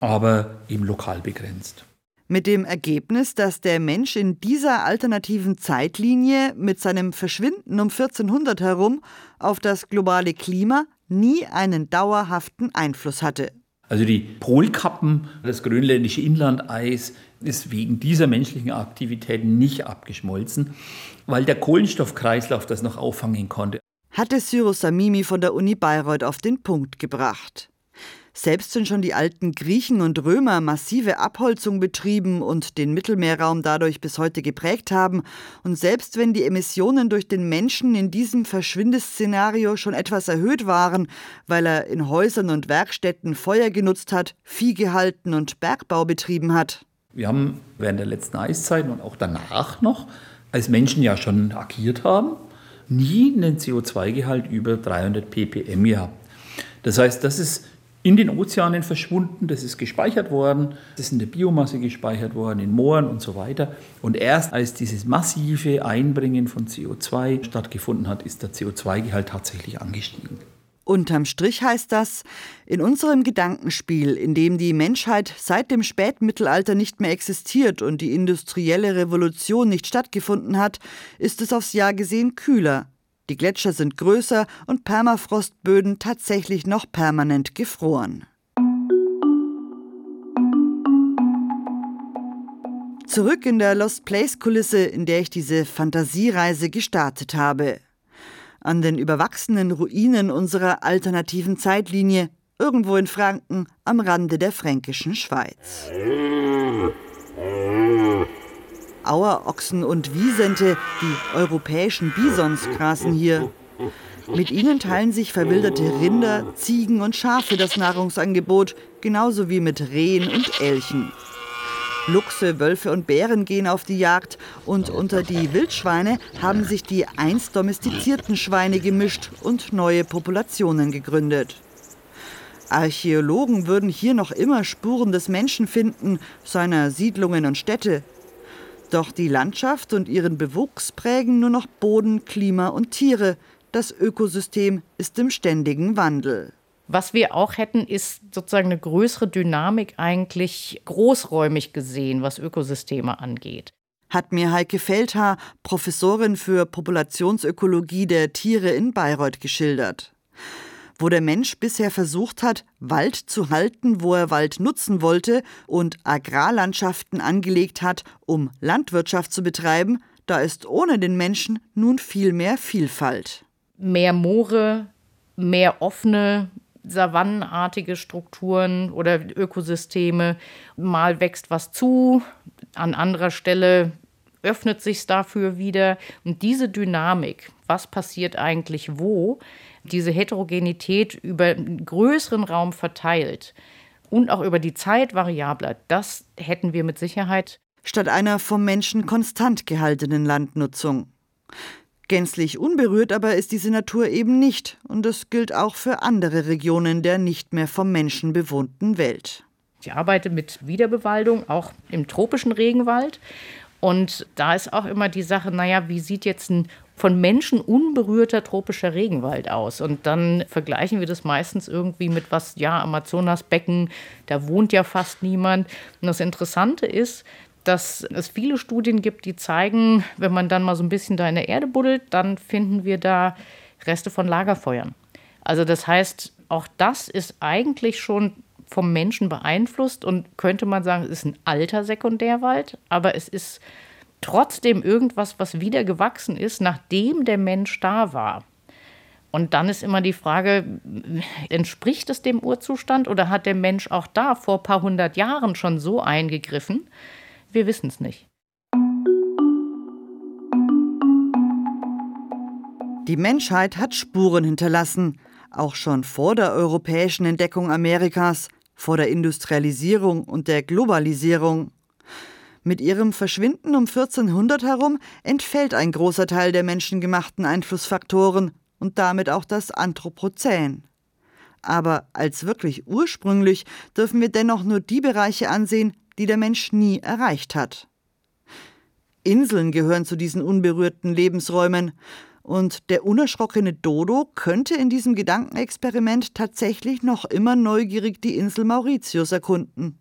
aber eben lokal begrenzt. Mit dem Ergebnis, dass der Mensch in dieser alternativen Zeitlinie mit seinem Verschwinden um 1400 herum auf das globale Klima nie einen dauerhaften Einfluss hatte. Also die Polkappen, das grönländische Inlandeis, ist wegen dieser menschlichen Aktivität nicht abgeschmolzen, weil der Kohlenstoffkreislauf das noch auffangen konnte. Hatte Cyrus Samimi von der Uni Bayreuth auf den Punkt gebracht. Selbst wenn schon die alten Griechen und Römer massive Abholzung betrieben und den Mittelmeerraum dadurch bis heute geprägt haben und selbst wenn die Emissionen durch den Menschen in diesem Verschwindeszenario schon etwas erhöht waren, weil er in Häusern und Werkstätten Feuer genutzt hat, Vieh gehalten und Bergbau betrieben hat. Wir haben während der letzten Eiszeiten und auch danach noch, als Menschen ja schon agiert haben, nie einen CO2-Gehalt über 300 ppm gehabt. Das heißt, das ist in den Ozeanen verschwunden, das ist gespeichert worden, das ist in der Biomasse gespeichert worden, in Mooren und so weiter. Und erst als dieses massive Einbringen von CO2 stattgefunden hat, ist der CO2-Gehalt tatsächlich angestiegen. Unterm Strich heißt das, in unserem Gedankenspiel, in dem die Menschheit seit dem Spätmittelalter nicht mehr existiert und die industrielle Revolution nicht stattgefunden hat, ist es aufs Jahr gesehen kühler. Die Gletscher sind größer und Permafrostböden tatsächlich noch permanent gefroren. Zurück in der Lost Place-Kulisse, in der ich diese Fantasiereise gestartet habe. An den überwachsenen Ruinen unserer alternativen Zeitlinie, irgendwo in Franken, am Rande der fränkischen Schweiz. Auerochsen und Wisente, die europäischen Bisons, grasen hier. Mit ihnen teilen sich verwilderte Rinder, Ziegen und Schafe das Nahrungsangebot, genauso wie mit Rehen und Elchen. Luchse, Wölfe und Bären gehen auf die Jagd und unter die Wildschweine haben sich die einst domestizierten Schweine gemischt und neue Populationen gegründet. Archäologen würden hier noch immer Spuren des Menschen finden, seiner Siedlungen und Städte. Doch die Landschaft und ihren Bewuchs prägen nur noch Boden, Klima und Tiere. Das Ökosystem ist im ständigen Wandel. Was wir auch hätten, ist sozusagen eine größere Dynamik eigentlich großräumig gesehen, was Ökosysteme angeht. Hat mir Heike Feldhaar, Professorin für Populationsökologie der Tiere in Bayreuth, geschildert. Wo der Mensch bisher versucht hat, Wald zu halten, wo er Wald nutzen wollte und Agrarlandschaften angelegt hat, um Landwirtschaft zu betreiben, da ist ohne den Menschen nun viel mehr Vielfalt. Mehr Moore, mehr offene, savannenartige Strukturen oder Ökosysteme. Mal wächst was zu, an anderer Stelle öffnet sich's dafür wieder. Und diese Dynamik, was passiert eigentlich wo, diese Heterogenität über einen größeren Raum verteilt und auch über die Zeit variabler, das hätten wir mit Sicherheit. Statt einer vom Menschen konstant gehaltenen Landnutzung. Gänzlich unberührt aber ist diese Natur eben nicht. Und das gilt auch für andere Regionen der nicht mehr vom Menschen bewohnten Welt. Ich arbeite mit Wiederbewaldung, auch im tropischen Regenwald. Und da ist auch immer die Sache, wie sieht jetzt ein von Menschen unberührter tropischer Regenwald aus? Und dann vergleichen wir das meistens irgendwie mit Amazonasbecken, da wohnt ja fast niemand. Und das Interessante ist, dass es viele Studien gibt, die zeigen, wenn man dann mal so ein bisschen da in der Erde buddelt, dann finden wir da Reste von Lagerfeuern. Also das heißt, auch das ist eigentlich schon vom Menschen beeinflusst und könnte man sagen, es ist ein alter Sekundärwald, aber es ist trotzdem irgendwas, was wieder gewachsen ist, nachdem der Mensch da war. Und dann ist immer die Frage, entspricht es dem Urzustand oder hat der Mensch auch da vor ein paar hundert Jahren schon so eingegriffen? Wir wissen es nicht. Die Menschheit hat Spuren hinterlassen, auch schon vor der europäischen Entdeckung Amerikas, vor der Industrialisierung und der Globalisierung. Mit ihrem Verschwinden um 1400 herum entfällt ein großer Teil der menschengemachten Einflussfaktoren und damit auch das Anthropozän. Aber als wirklich ursprünglich dürfen wir dennoch nur die Bereiche ansehen, die der Mensch nie erreicht hat. Inseln gehören zu diesen unberührten Lebensräumen. Und der unerschrockene Dodo könnte in diesem Gedankenexperiment tatsächlich noch immer neugierig die Insel Mauritius erkunden.